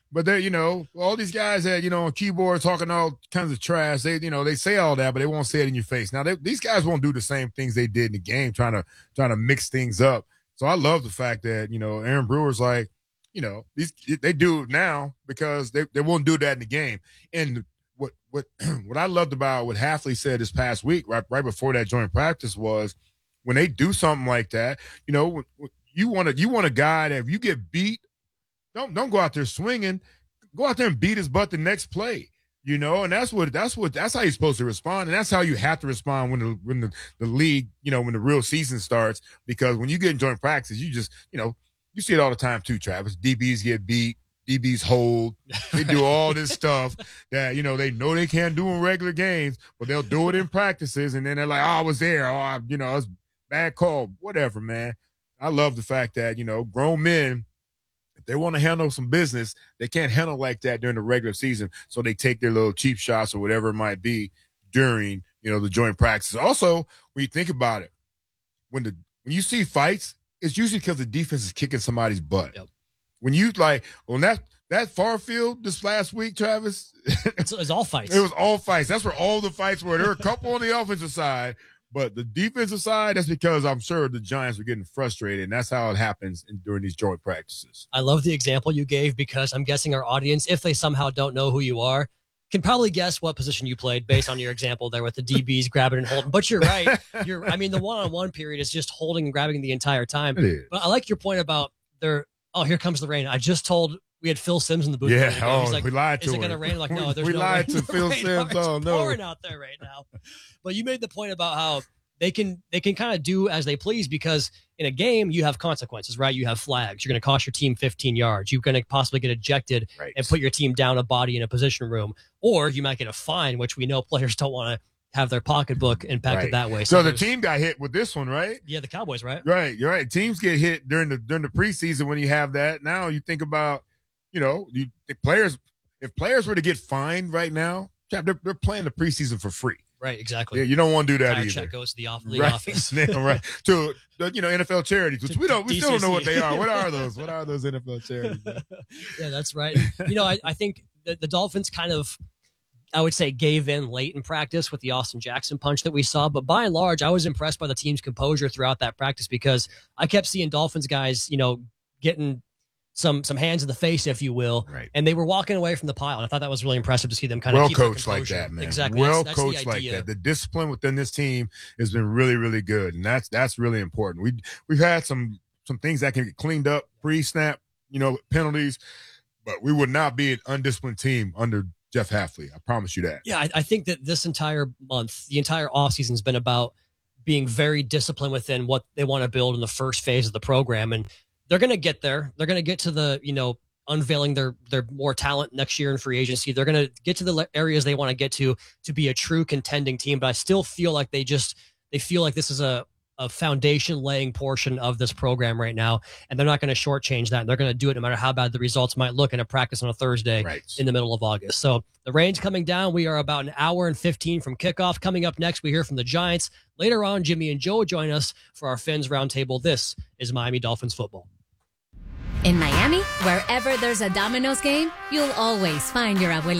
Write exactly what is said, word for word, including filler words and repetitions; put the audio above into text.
But they, you know, all these guys that, you know, on keyboard talking all kinds of trash, they, you know, they say all that, but they won't say it in your face. Now, they, these guys won't do the same things they did in the game, trying to trying to mix things up. So I love the fact that, you know, Aaron Brewer's like, you know, these they do it now because they, they won't do that in the game. And what what what I loved about what Hafley said this past week, right right before that joint practice, was when they do something like that, you know, you want to you want a guy that if you get beat, don't don't go out there swinging, go out there and beat his butt the next play. You know, and that's what that's what that's how you're supposed to respond, and that's how you have to respond when the when the, the league, you know, when the real season starts. Because when you get in joint practice, you just, you know, you see it all the time too, Travis. D Bs get beat, D Bs hold, they do all this stuff that, you know, they know they can't do in regular games, but they'll do it in practices, and then they're like, oh, I was there, oh, I, you know, it's bad call, whatever, man. I love the fact that, you know, grown men, if they want to handle some business, they can't handle like that during the regular season. So they take their little cheap shots or whatever it might be during, you know, the joint practices. Also, when you think about it, when the when you see fights, it's usually because the defense is kicking somebody's butt. Yep. When you like on that that far field this last week, Travis, it's, it's all fights. It was all fights. That's where all the fights were. There were a couple on the offensive side. But the defensive side, that's because I'm sure the Giants were getting frustrated, and that's how it happens in, during these joint practices. I love the example you gave because I'm guessing our audience, if they somehow don't know who you are, can probably guess what position you played based on your example there with the D Bs grabbing and holding. But you're right. You're, I mean, the one-on-one period is just holding and grabbing the entire time. It is. But I like your point about their, oh, here comes the rain. I just told we had Phil Simms in the booth. Yeah, oh, He's like, we lied to is him. it going to rain? Like, no, there's we no lied rain. to Phil Simms. Oh, It's no. pouring out there right now. But you made the point about how they can they can kind of do as they please because in a game you have consequences, right? You have flags. You're going to cost your team fifteen yards. You're going to possibly get ejected right. and put your team down a body in a position room, or you might get a fine, which we know players don't want to have their pocketbook impacted right. that way. So, so the team got hit with this one, right? Yeah, the Cowboys, right? Right, you're right. Teams get hit during the during the preseason when you have that. Now you think about, you know, you if players if players were to get fined right now, they're, they're playing the preseason for free. Right, exactly. Yeah, you don't want to do that Entire either. Check goes to the off league right. office. yeah, right. To you know N F L charities, which we don't, we still don't know what they are. What are those? What are those N F L charities? Yeah, that's right. You know, I, I think the, the Dolphins kind of, I would say, gave in late in practice with the Austin Jackson punch that we saw. But by and large, I was impressed by the team's composure throughout that practice because I kept seeing Dolphins guys, you know, getting some some hands in the face, if you will, right. and they were walking away from the pile. And I thought that was really impressive to see them kind well of keep coached like that, man. Exactly, well that's, that's coached the like idea. that. The discipline within this team has been really, really good, and that's that's really important. We we've had some some things that can get cleaned up pre-snap, you know, penalties, but we would not be an undisciplined team under Jeff Hafley. I promise you that. Yeah, I, I think that this entire month, the entire offseason has been about being very disciplined within what they want to build in the first phase of the program, and they're going to get there. They're going to get to the, you know, unveiling their their more talent next year in free agency. They're going to get to the areas they want to get to to be a true contending team. But I still feel like they just they feel like this is a a foundation laying portion of this program right now, and they're not going to shortchange that. They're going to do it no matter how bad the results might look in a practice on a Thursday right. in the middle of August. So the rain's coming down. We are about an hour and fifteen from kickoff. Coming up next, we hear from the Giants. Later on, Jimmy and Joe join us for our Fins Roundtable. This is Miami Dolphins football. In Miami, wherever there's a Domino's game, you'll always find your abuelita.